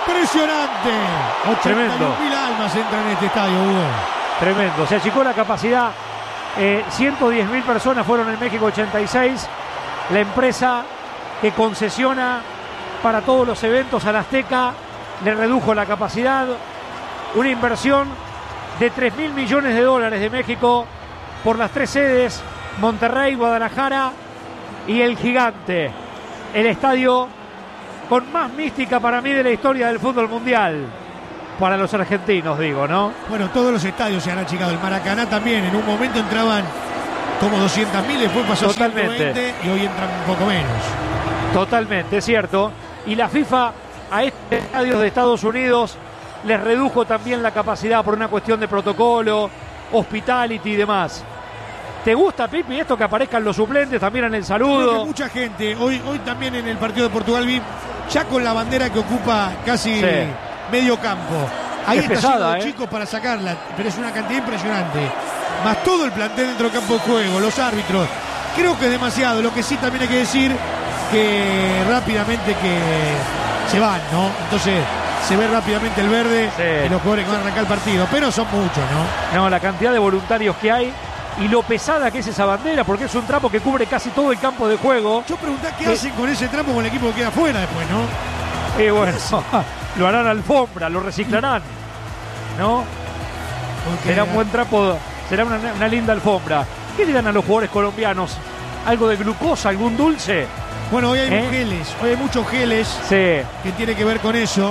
impresionante. 81.000 almas entran en este estadio, Hugo. Tremendo. Se achicó la capacidad. 110.000 personas fueron en México 86. La empresa que concesiona para todos los eventos al Azteca le redujo la capacidad. Una inversión de $3.000 millones de México por las 3 sedes, Monterrey, Guadalajara y el Gigante. El estadio con más mística para mí de la historia del fútbol mundial. Para los argentinos, digo, ¿no? Bueno, todos los estadios se han achicado. El Maracaná también. En un momento entraban como 200.000, después pasó a 120 y hoy entran un poco menos. Totalmente, es cierto. Y la FIFA a estos estadios de Estados Unidos les redujo también la capacidad por una cuestión de protocolo, hospitality y demás. ¿Te gusta, Pipi, esto que aparezcan los suplentes también en el saludo? Creo que mucha gente, hoy también en el partido de Portugal vi, ya con la bandera que ocupa casi medio campo. Ahí está pesada, lleno de chicos para sacarla, pero es una cantidad impresionante. Más todo el plantel dentro del campo de juego, los árbitros. Creo que es demasiado. Lo que sí también hay que decir que rápidamente que se van, ¿no? Entonces se ve rápidamente el verde de los jugadores que van a arrancar el partido, pero son muchos, ¿no? No, la cantidad de voluntarios que hay y lo pesada que es esa bandera, porque es un trapo que cubre casi todo el campo de juego. Yo pregunté qué hacen con ese trapo con el equipo que queda afuera después, ¿no? Y bueno, lo harán alfombra, lo reciclarán, ¿no? Porque será un buen trapo, será una linda alfombra. ¿Qué le dan a los jugadores colombianos? ¿Algo de glucosa, algún dulce? Bueno, hoy hay geles, hoy hay muchos geles que tiene que ver con eso.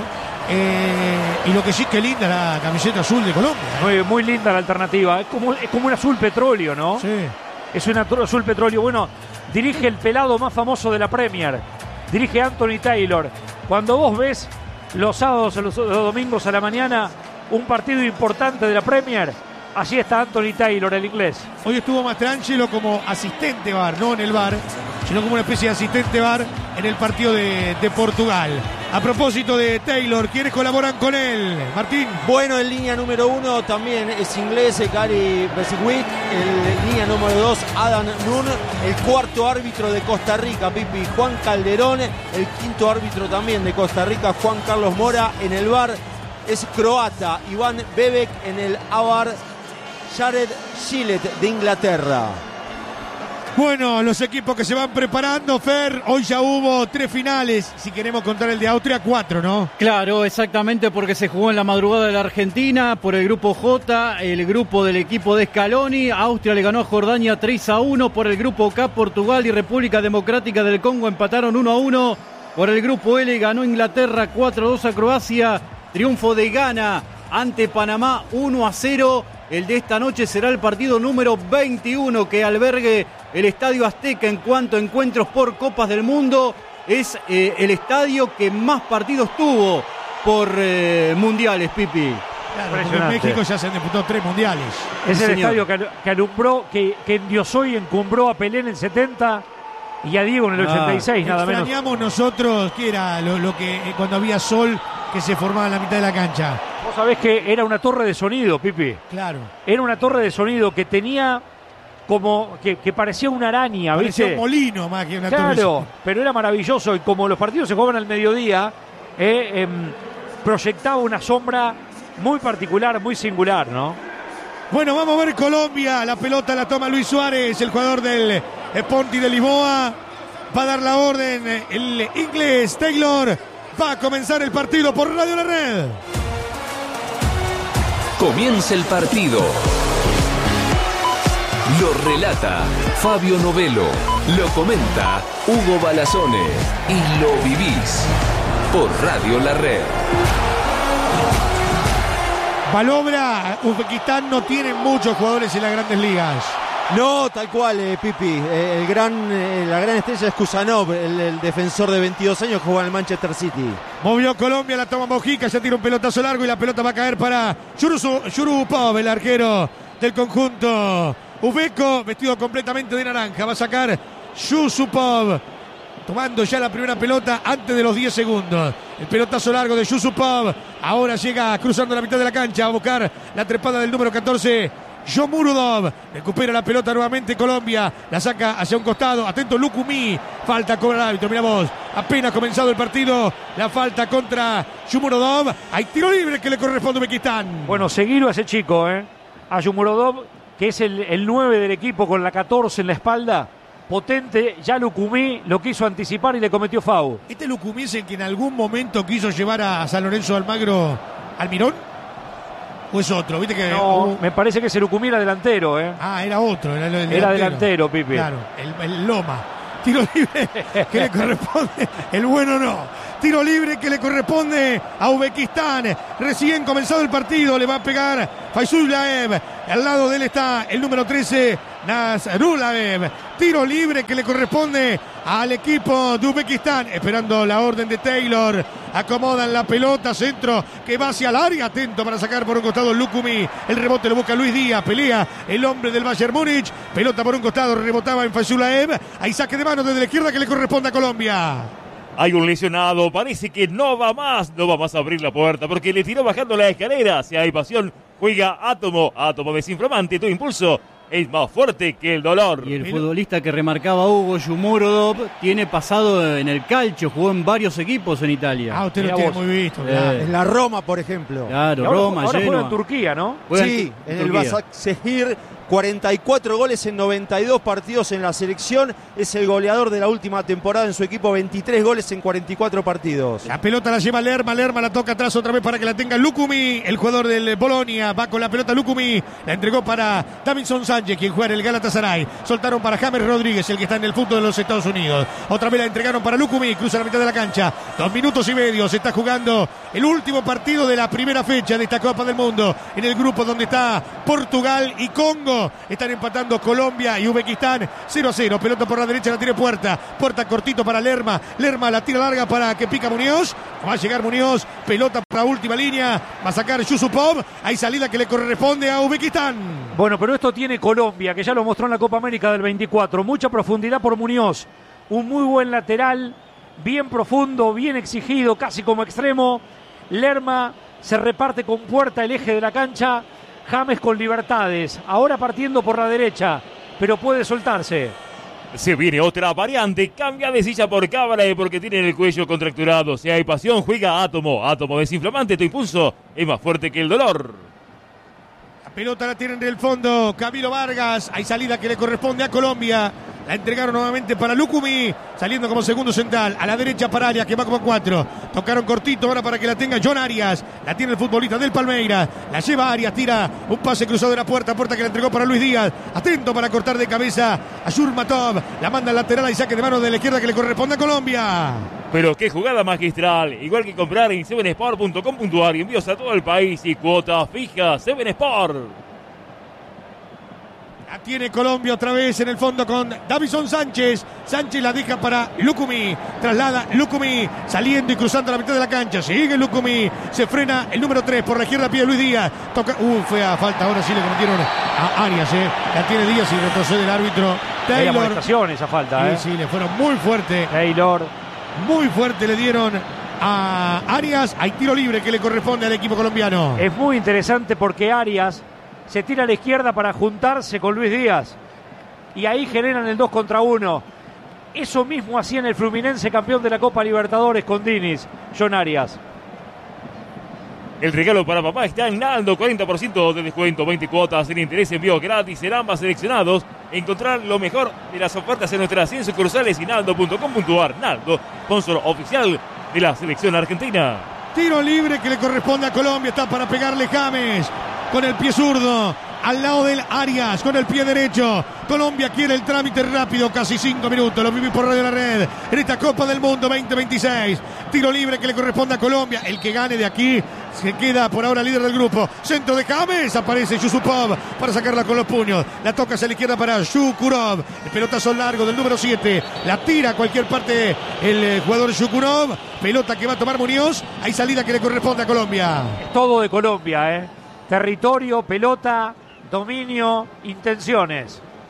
Y lo que sí, que linda la camiseta azul de Colombia. Muy linda la alternativa. Es como un azul petróleo, ¿no? Sí. Es un azul petróleo. Bueno, dirige el pelado más famoso de la Premier. Dirige Anthony Taylor. Cuando vos ves los sábados o los domingos a la mañana un partido importante de la Premier, allí está Anthony Taylor, el inglés. Hoy estuvo Mastrangelo como asistente VAR, no en el VAR, sino como una especie de asistente VAR en el partido de Portugal. A propósito de Taylor, ¿quiénes colaboran con él? Martín. Bueno, en línea número 1 también es inglés, Gary Beswick. En línea número 2, Adam Nunn. El cuarto árbitro de Costa Rica, Pipi, Juan Calderón. El quinto árbitro también de Costa Rica, Juan Carlos Mora. En el VAR es croata, Iván Bebek. En el AVAR, Jared Gillett de Inglaterra. Bueno, los equipos que se van preparando, Fer, hoy ya hubo 3 finales, si queremos contar el de Austria, 4, ¿no? Claro, exactamente, porque se jugó en la madrugada de la Argentina, por el grupo J, el grupo del equipo de Scaloni. Austria le ganó a Jordania 3-1, por el grupo K, Portugal y República Democrática del Congo empataron 1-1, por el grupo L ganó Inglaterra 4-2 a Croacia, triunfo de Ghana ante Panamá 1-0. El de esta noche será el partido número 21 que albergue el Estadio Azteca en cuanto a encuentros por Copas del Mundo. Es el estadio que más partidos tuvo por mundiales, Pipi. Claro, porque en México ya se han disputado 3 mundiales. Es el estadio que alumbró, que endiosó y encumbró a Pelé en el 70 y a Diego en el 86, nada menos. Extrañamos nosotros, que era lo que cuando había sol, que se formaba en la mitad de la cancha. Vos sabés que era una torre de sonido, Pipi. Claro. Era una torre de sonido que tenía como que parecía una araña, parecía ¿viste? Un molino más que una torre. Claro, pero era maravilloso y como los partidos se jugaban al mediodía, proyectaba una sombra muy particular, muy singular, ¿no? Bueno, vamos a ver Colombia. La pelota la toma Luis Suárez, el jugador del Ponti de Lisboa. Va a dar la orden el inglés Taylor. Va a comenzar el partido por Radio La Red. Comienza el partido. Lo relata Fabio Novelo. Lo comenta Hugo Balazone. Y lo vivís por Radio La Red. Balobra, Uzbekistán no tiene muchos jugadores en las grandes ligas. No, tal cual, Pipi. La gran estrella es Kusanov, el defensor de 22 años que juega en el Manchester City. Movió Colombia, la toma Mojica, ya tira un pelotazo largo y la pelota va a caer para Yurupov, el arquero del conjunto uzbeco, vestido completamente de naranja. Va a sacar Yusupov, tomando ya la primera pelota antes de los 10 segundos. El pelotazo largo de Yusupov. Ahora llega cruzando la mitad de la cancha a buscar la trepada del número 14, Shomurodov. Recupera la pelota nuevamente Colombia. La saca hacia un costado. Atento Lukumi. Falta cobra el árbitro. Mira vos. Apenas comenzado el partido. La falta contra Shomurodov. Hay tiro libre que le corresponde a Uzbekistán. Bueno, seguilo a ese chico, a Shomurodov, que es el 9 del equipo con la 14 en la espalda. Potente, ya Lukumi lo quiso anticipar y le cometió foul. ¿Este Lukumi es el que en algún momento quiso llevar a San Lorenzo de Almagro al Mirón? ¿O es otro? ¿Viste que no, me parece que ese Lukumi era delantero, Ah, era otro. Era delantero, Pipe. Claro, el Loma. Tiro libre que le corresponde. El bueno no. Tiro libre que le corresponde a Uzbekistán. Recién comenzado el partido. Le va a pegar Faizulaev. Al lado de él está el número 13, Nasrulaev. Tiro libre que le corresponde al equipo de Uzbekistán. Esperando la orden de Taylor. Acomodan la pelota. Centro que va hacia el área. Atento para sacar por un costado Lukumi. El rebote lo busca Luis Díaz. Pelea el hombre del Bayern Múnich. Pelota por un costado. Rebotaba en Faizulaev. Hay saque de mano desde la izquierda que le corresponde a Colombia. Hay un lesionado, parece que no va más a abrir la puerta porque le tiró bajando la escalera. Si hay pasión, juega Átomo desinflamante, tu impulso es más fuerte que el dolor. Y el futbolista que remarcaba Hugo, Shomurodov, tiene pasado en el calcio, jugó en varios equipos en Italia. Usted lo tiene muy visto. En la Roma, por ejemplo. Claro, ahora, Roma, ahora Genoa. juega en Turquía, ¿no? Sí, en el Başakşehir. 44 goles en 92 partidos en la selección. Es el goleador de la última temporada en su equipo. 23 goles en 44 partidos. La pelota la lleva Lerma. Lerma la toca atrás otra vez para que la tenga Lukumi. El jugador del Bolonia va con la pelota Lukumi. La entregó para Davinson Sánchez, quien juega en el Galatasaray. Soltaron para James Rodríguez, el que está en el fútbol de los Estados Unidos. Otra vez la entregaron para Lukumi. Cruza la mitad de la cancha. 2 minutos y medio. Se está jugando el último partido de la primera fecha de esta Copa del Mundo. En el grupo donde está Portugal y Congo. Están empatando Colombia y Uzbekistán 0-0. Pelota por la derecha, la tiene Puerta. Puerta cortito para Lerma. Lerma la tira larga para que pica Muñoz. Va a llegar Muñoz. Pelota para última línea. Va a sacar Yusupov. Hay salida que le corresponde a Uzbekistán. Bueno, pero esto tiene Colombia, que ya lo mostró en la Copa América del 24. Mucha profundidad por Muñoz. Un muy buen lateral. Bien profundo, bien exigido, casi como extremo. Lerma se reparte con Puerta el eje de la cancha. James con libertades, ahora partiendo por la derecha, pero puede soltarse. Se viene otra variante, cambia de silla por cábala porque tiene el cuello contracturado. Si hay pasión, juega Átomo desinflamante, tu impulso es más fuerte que el dolor. La pelota la tienen del fondo Camilo Vargas. Hay salida que le corresponde a Colombia. La entregaron nuevamente para Lukumi, saliendo como segundo central. A la derecha para Arias, que va como 4. Tocaron cortito ahora para que la tenga John Arias. La tiene el futbolista del Palmeiras. La lleva Arias, tira un pase cruzado de la puerta. Puerta que la entregó para Luis Díaz. Atento para cortar de cabeza a Shurmatov. La manda al lateral y saque de mano de la izquierda que le corresponde a Colombia. Pero qué jugada magistral. Igual que comprar en 7sport.com.ar y envíos a todo el país y cuota fija 7 Sport. La tiene Colombia otra vez en el fondo con Davinson Sánchez. Sánchez la deja para Lukumi. Traslada Lukumi saliendo y cruzando la mitad de la cancha. Sigue Lukumi. Se frena el número 3 por la izquierda. Pide Luis Díaz. Toca. Fue a falta. Ahora sí le cometieron a Arias. La tiene Díaz y retrocede el árbitro. Taylor. Hay amonestación esa falta. Sí, le fueron muy fuerte. Taylor. Muy fuerte le dieron a Arias. Hay tiro libre que le corresponde al equipo colombiano. Es muy interesante porque Arias se tira a la izquierda para juntarse con Luis Díaz. Y ahí generan el 2 contra 1. Eso mismo hacía en el Fluminense, campeón de la Copa Libertadores con Diniz, John Arias. El regalo para papá está en Naldo, 40% de descuento, 20 cuotas en interés, envío gratis, serán más seleccionados. Encontrar lo mejor de las ofertas en nuestras 100 sucursales y naldo.com.ar. Naldo, sponsor oficial de la selección argentina. Tiro libre que le corresponde a Colombia, está para pegarle James con el pie zurdo. Al lado del Arias, con el pie derecho. Colombia quiere el trámite rápido, casi 5 minutos. Lo viví por Radio La Red en esta Copa del Mundo 2026. Tiro libre que le corresponde a Colombia. El que gane de aquí se queda por ahora líder del grupo. Centro de James, aparece Yusupov para sacarla con los puños. La toca hacia la izquierda para Shukurov. El pelotazo largo del número 7. La tira a cualquier parte el jugador Shukurov. Pelota que va a tomar Muñoz. Hay salida que le corresponde a Colombia. Todo de Colombia, Territorio, pelota, dominio, intenciones.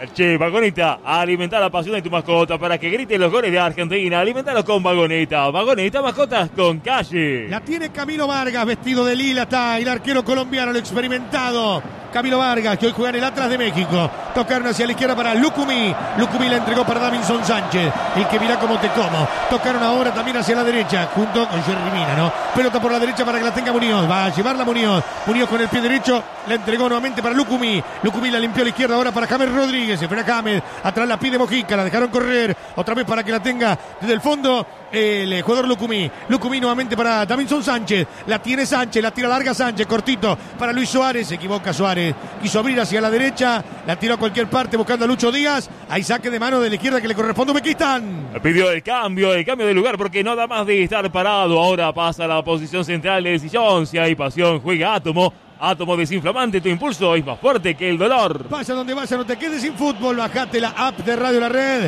Che, Vagoneta, alimenta la pasión de tu mascota para que grite los goles de Argentina. Alimentalo con Vagoneta. Vagoneta, mascotas con calle. La tiene Camilo Vargas, vestido de lila, está el arquero colombiano, lo experimentado. Camilo Vargas, que hoy juega en el Atlas de México. Tocaron hacia la izquierda para Lucumí. Lucumí la entregó para Davinson Sánchez, el que mira cómo te como. Tocaron ahora también hacia la derecha, junto con Jerry Mina, ¿no? Pelota por la derecha para que la tenga Muñoz. Va a llevarla Muñoz. Muñoz con el pie derecho, la entregó nuevamente para Lucumí. Lucumí la limpió a la izquierda ahora para James Rodríguez. Se frena James. Atrás la pide Mojica, la dejaron correr. Otra vez para que la tenga desde el fondo el jugador Lucumí. Lucumí nuevamente para Davinson Sánchez. La tiene Sánchez, la tira larga Sánchez, cortito para Luis Suárez. Se equivoca Suárez. Quiso abrir hacia la derecha, la tiró a cualquier parte buscando a Lucho Díaz. Hay saque de mano de la izquierda que le corresponde a Uzbekistán. Pidió el cambio de lugar porque no da más de estar parado. Ahora pasa a la posición central de decisión. Si hay pasión, juega Átomo. Átomo desinflamante, tu impulso es más fuerte que el dolor. Vaya donde vaya, no te quedes sin fútbol. Bajate la app de Radio La Red.